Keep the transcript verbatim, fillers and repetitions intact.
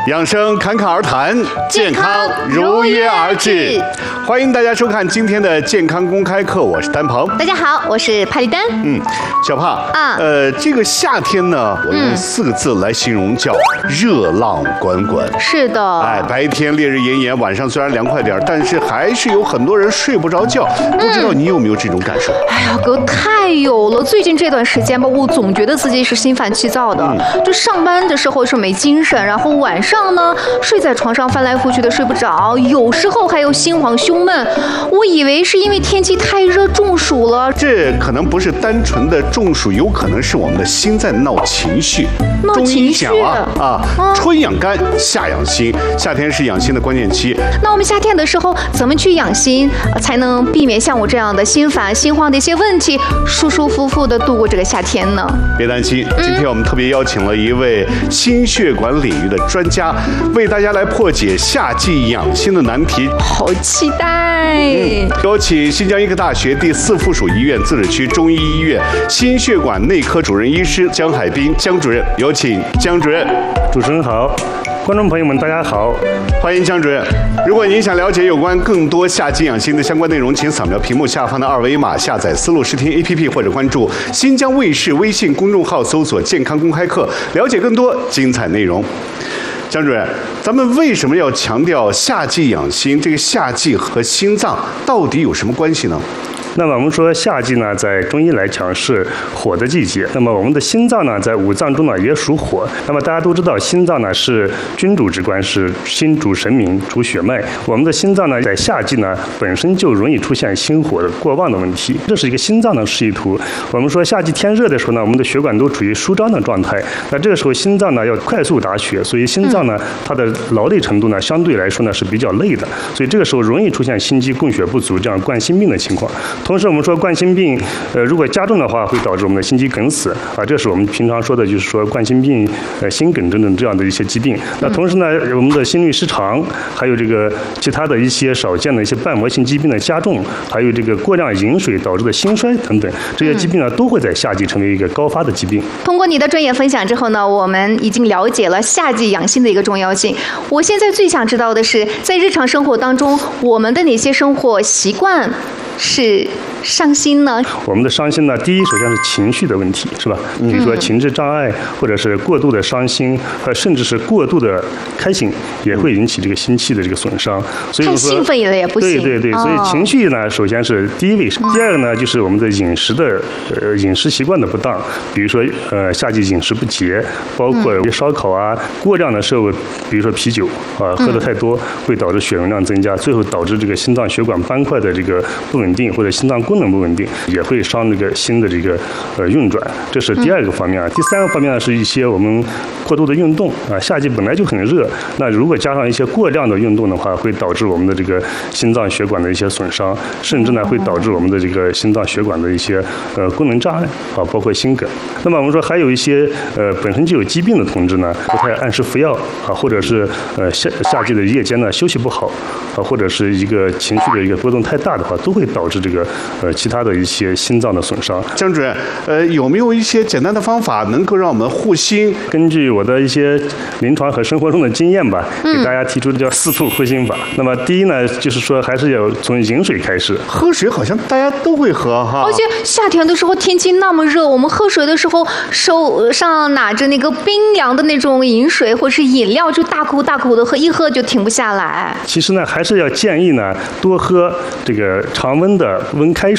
养生侃侃而谈，健康如约而至。欢迎大家收看今天的健康公开课，我是丹鹏。 大家好，我是帕丽丹。 嗯，小帕啊，呃，这个夏天呢，我用四个字来形容，叫热浪滚滚。 是的， 哎，白天烈日炎炎，晚上虽然凉快点，但是还是有很多人睡不着觉。不知道你有没有这种感受？ 哎呀，哥太有了！最近这段时间吧，我总觉得自己是心烦气躁的，嗯、就上班的时候是没精神，然后晚上呢睡在床上翻来覆去的睡不着，有时候还有心慌胸闷。我以为是因为天气太热中暑了， 这可能不是单纯的中暑，有可能是我们的心在闹情绪。 闹情绪啊啊！啊春养肝，夏养心，夏天是养心的关键期。 那我们夏天的时候怎么去养心，才能避免像我这样的心烦心慌的一些问题，舒舒服服的度过这个夏天呢？ 别担心，今天我们特别邀请了一位心血管领域的专家，为大家来破解夏季养心的难题。 好期待！ 嗯，有请新疆医科大学第四附属医院自治区中医医院心血管内科主任医师江海滨江主任，有请江主任。 主持人好，观众朋友们大家好， 欢迎江主任。如果您想了解有关更多夏季养心的相关内容，请扫描屏幕下方的二维码，下载思路视听 A P P 或者关注新疆卫视微信公众号，搜索健康公开课，了解更多精彩内容。江主任，咱们为什么要强调夏季养心？这个夏季和心脏到底有什么关系呢？ 那么我们说夏季呢，在中医来讲是火的季节。那么我们的心脏呢，在五脏中呢也属火。那么大家都知道，心脏呢是君主之官，是心主神明，主血脉。我们的心脏呢，在夏季呢本身就容易出现心火的过旺的问题，这是一个心脏的示意图。我们说夏季天热的时候呢，我们的血管都处于舒张的状态。那这个时候心脏呢要快速打血，所以心脏呢它的劳累程度呢相对来说呢是比较累的，所以这个时候容易出现心肌供血不足这样冠心病的情况。同时，我们说冠心病，呃，如果加重的话，会导致我们的心肌梗死啊，这是我们平常说的，就是说冠心病、呃，心梗等等这样的一些疾病。那同时呢，我们的心律失常，还有这个其他的一些少见的一些瓣膜性疾病的加重，还有这个过量饮水导致的心衰等等，这些疾病呢，都会在夏季成为一个高发的疾病。 通过你的专业分享之后呢，我们已经了解了夏季养心的一个重要性。我现在最想知道的是，在日常生活当中，我们的哪些生活习惯是伤心呢？ 我们的伤心呢，第一，首先是情绪的问题，是吧？比如说情志障碍，或者是过度的伤心，呃，甚至是过度的开心，也会引起这个心气的这个损伤。所以太兴奋了也不行。 对对对，所以情绪呢，首先是第一位。第二个呢，就是我们的饮食的呃饮食习惯的不当，比如说呃夏季饮食不节，包括烧烤啊，过量的摄入，比如说啤酒啊，喝的太多，会导致血容量增加，最后导致这个心脏血管斑块的这个不稳定，或者心脏功能不稳定，也会伤这个心的这个呃运转，这是第二个方面啊。第三个方面呢，是一些我们过度的运动啊，夏季本来就很热，那如果加上一些过量的运动的话，会导致我们的这个心脏血管的一些损伤，甚至呢会导致我们的这个心脏血管的一些呃功能障碍啊，包括心梗。那么我们说还有一些呃本身就有疾病的同志呢，不太按时服药啊，或者是呃夏夏季的夜间呢休息不好啊，或者是一个情绪的一个波动太大的话，都会导致这个呃其他的一些心脏的损伤。 江主任，呃，有没有一些简单的方法能够让我们护心？ 根据我的一些临床和生活中的经验吧，给大家提出的叫四兔护心法。那么第一呢，就是说还是要从饮水开始。 喝水好像大家都会喝哈， 而且夏天的时候天气那么热，我们喝水的时候手上拿着那个冰凉的那种饮水或是饮料，就大口大口的喝，一喝就停不下来。 其实呢，还是要建议呢多喝这个常温的温开水。